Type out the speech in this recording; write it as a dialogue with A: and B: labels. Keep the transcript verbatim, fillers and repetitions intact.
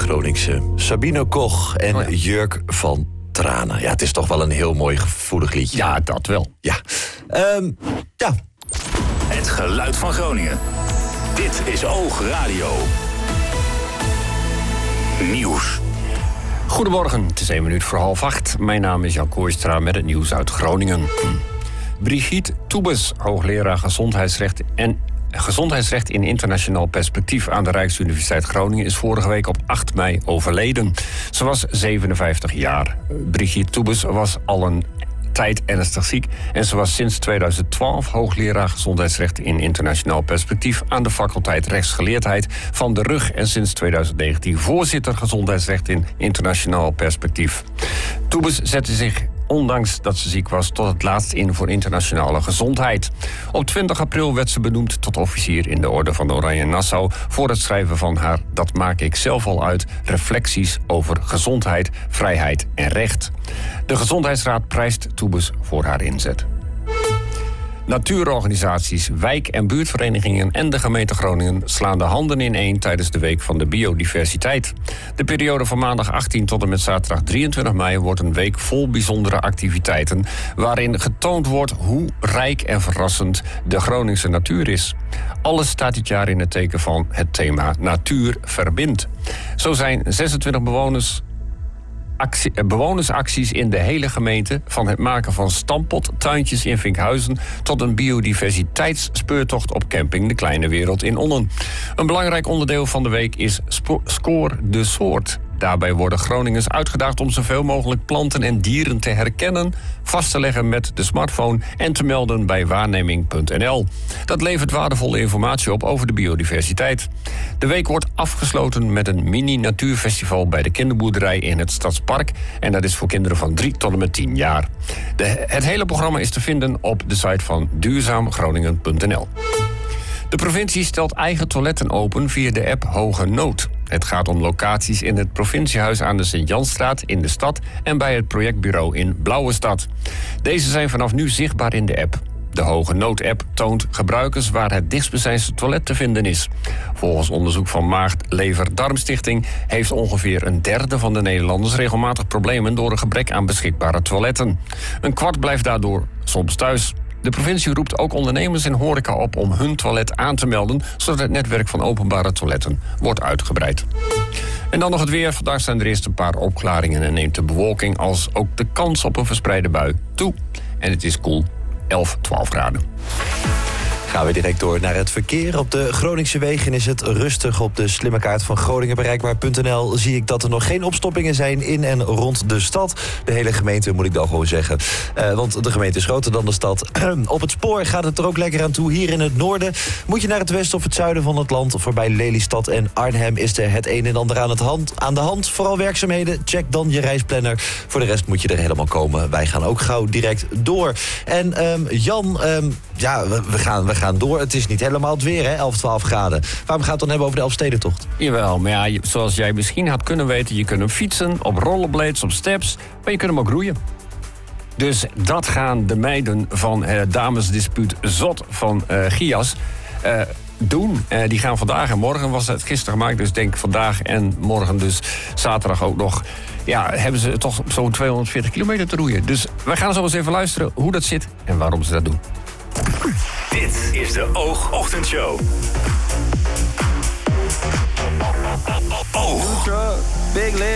A: Groningse Sabine Koch en
B: oh ja.
A: Jurk van Tranen. Ja, het is toch wel een heel mooi gevoelig liedje.
B: Ja, dat wel.
A: Ja. Um, ja.
C: Het geluid van Groningen. Dit is Oog Radio. Nieuws.
B: Goedemorgen, het is één minuut voor half acht. Mijn naam is Jan Kooistra met het nieuws uit Groningen. Brigitte Toebes, hoogleraar gezondheidsrecht en gezondheidsrecht in internationaal perspectief aan de Rijksuniversiteit Groningen, is vorige week op acht mei overleden. Ze was zevenenvijftig jaar. Brigitte Toebes was al een tijd ernstig ziek en ze was sinds tweeduizend twaalf hoogleraar gezondheidsrecht in internationaal perspectief aan de faculteit rechtsgeleerdheid van de R U G en sinds tweeduizend negentien voorzitter gezondheidsrecht in internationaal perspectief. Toebes zette zich, ondanks dat ze ziek was, tot het laatst in voor internationale gezondheid. Op twintig april werd ze benoemd tot officier in de Orde van Oranje Nassau voor het schrijven van haar Dat maak ik zelf al uit, reflecties over gezondheid, vrijheid en recht. De Gezondheidsraad prijst Toebes voor haar inzet. Natuurorganisaties, wijk- en buurtverenigingen en de gemeente Groningen slaan de handen ineen tijdens de Week van de Biodiversiteit. De periode van maandag achttien tot en met zaterdag drieëntwintig mei wordt een week vol bijzondere activiteiten, waarin getoond wordt hoe rijk en verrassend de Groningse natuur is. Alles staat dit jaar in het teken van het thema Natuur verbindt. Zo zijn zesentwintig bewoners Actie, bewonersacties in de hele gemeente, van het maken van stampottuintjes in Vinkhuizen tot een biodiversiteitsspeurtocht op camping De Kleine Wereld in Onnen. Een belangrijk onderdeel van de week is spo- Score de Soort. Daarbij worden Groningers uitgedaagd om zoveel mogelijk planten en dieren te herkennen, vast te leggen met de smartphone en te melden bij waarneming punt n l. Dat levert waardevolle informatie op over de biodiversiteit. De week wordt afgesloten met een mini-natuurfestival bij de kinderboerderij in het Stadspark. En dat is voor kinderen van drie tot en met tien jaar. De, het hele programma is te vinden op de site van duurzaam groningen punt n l. De provincie stelt eigen toiletten open via de app Hoge Nood. Het gaat om locaties in het provinciehuis aan de Sint-Jansstraat in de stad en bij het projectbureau in Blauwestad. Deze zijn vanaf nu zichtbaar in de app. De Hoge Nood-app toont gebruikers waar het dichtstbijzijnde toilet te vinden is. Volgens onderzoek van Maag-Lever-Darmstichting heeft ongeveer een derde van de Nederlanders regelmatig problemen door een gebrek aan beschikbare toiletten. Een kwart blijft daardoor soms thuis. De provincie roept ook ondernemers en horeca op om hun toilet aan te melden, zodat het netwerk van openbare toiletten wordt uitgebreid. En dan nog het weer. Vandaag zijn er eerst een paar opklaringen en neemt de bewolking als ook de kans op een verspreide bui toe. En het is koel, elf, twaalf graden.
A: Gaan we direct door naar het verkeer. Op de Groningse wegen is het rustig. Op de slimme kaart van Groningen bereikbaar punt n l zie ik dat er nog geen opstoppingen zijn in en rond de stad. De hele gemeente, moet ik dan gewoon zeggen. Uh, want de gemeente is groter dan de stad. Op het spoor gaat het er ook lekker aan toe. Hier in het noorden moet je naar het westen of het zuiden van het land. Voorbij Lelystad en Arnhem is er het een en ander aan, het hand, aan de hand. Vooral werkzaamheden, check dan je reisplanner. Voor de rest moet je er helemaal komen. Wij gaan ook gauw direct door. En um, Jan, um, ja, we, we, gaan, we gaan door. Het is niet helemaal het weer, hè? elf, twaalf graden. Waarom gaat het dan hebben over de Elfstedentocht?
B: Jawel, maar ja, je- zoals jij misschien had kunnen weten, je kunt hem fietsen, op rollerblades, op steps, maar je kunt hem ook roeien. Dus dat gaan de meiden van het damesdispuut Zot van uh, Gias uh, doen. Uh, die gaan vandaag en morgen, was het gisteren gemaakt, dus denk vandaag en morgen, dus zaterdag ook nog. Ja, hebben ze toch zo'n tweehonderdveertig kilometer te roeien. Dus wij gaan zo eens even luisteren hoe dat zit en waarom ze dat doen.
C: Dit is de Oog Ochtendshow. Oog.
D: Big